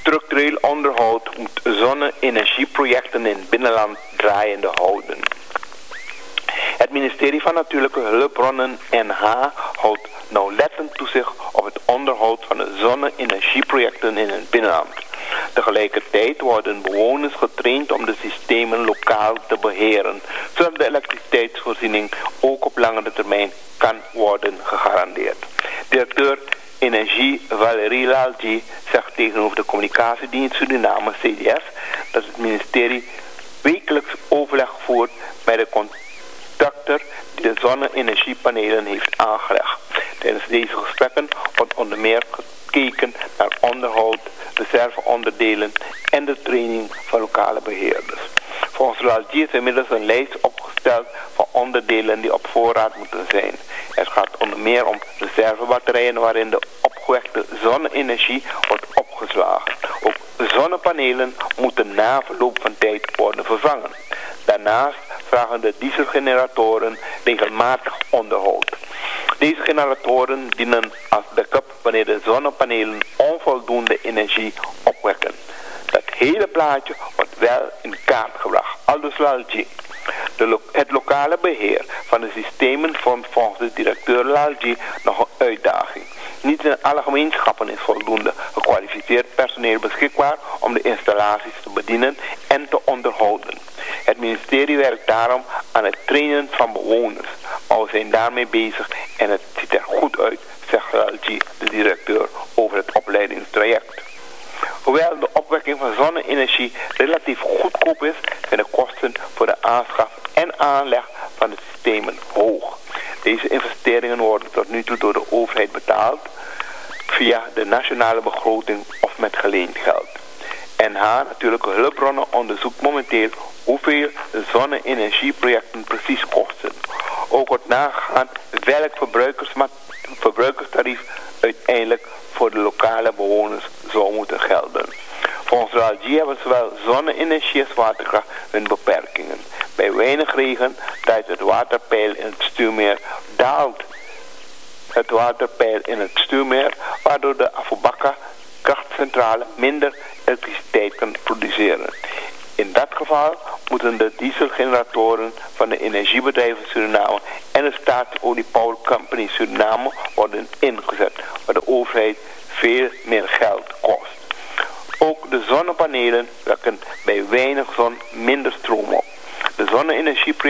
Structureel onderhoud moet zonne-energieprojecten in het binnenland draaiende houden. Het ministerie van Natuurlijke Hulpbronnen NH houdt nauwlettend toezicht op het onderhoud van de zonne-energieprojecten in het binnenland. Tegelijkertijd worden bewoners getraind om de systemen lokaal te beheren, zodat de elektriciteitsvoorziening ook op langere termijn kan worden gegarandeerd. Directeur Energie Valerie Lalji zegt tegenover de communicatiedienst Suriname CDS dat het ministerie wekelijks overleg voert met de contractor die de zonne-energiepanelen heeft aangelegd. Tijdens deze gesprekken wordt onder meer gekeken naar onderhoud, reserveonderdelen en de training van lokale beheerders. Volgens Lalji is inmiddels een lijst opgesteld van onderdelen die op voorraad moeten zijn. Het gaat onder meer om reservebatterijen waarin de opgewekte zonne-energie wordt opgeslagen. Ook zonnepanelen moeten na verloop van tijd worden vervangen. Daarnaast vragen de dieselgeneratoren regelmatig onderhoud. Deze generatoren dienen als backup wanneer de zonnepanelen onvoldoende energie opwekken. Dat hele plaatje wordt wel in kaart gebracht. Aldus Lalji. Het lokale beheer van de systemen vormt volgens de directeur Lalji nog een uitdaging. Niet in alle gemeenschappen is voldoende gekwalificeerd personeel beschikbaar om de installaties te bedienen en te onderhouden. Het ministerie werkt daarom aan het trainen van bewoners. Maar we zijn daarmee bezig en het ziet er goed uit, zegt Lalji, de directeur, over het opleidingstraject. Hoewel de opwekking van zonne-energie relatief goedkoop is, zijn de kosten voor de aanschaf en aanleg van de systemen hoog. Deze investeringen worden tot nu toe door de overheid betaald via de nationale begroting of met geleend geld. NH Natuurlijke Hulpbronnen onderzoekt momenteel hoeveel de zonne-energieprojecten precies kosten. Ook wordt nagegaan welk verbruikerstarief uiteindelijk voor de lokale bewoners zou moeten gelden. Volgens Lalji hebben zowel zonne-energie als waterkracht hun beperkingen. Bij weinig regen daalt het waterpeil in het stuwmeer, waardoor de Afobakka krachtcentrale minder elektriciteit kan produceren. In dat geval moeten de dieselgeneratoren van de energiebedrijven Suriname en de Staatsolie Power Company Suriname worden ingezet, waar de overheid veel meer geld kost. Ook de zonnepanelen wekken bij weinig zon minder stroom op. De zonne-energie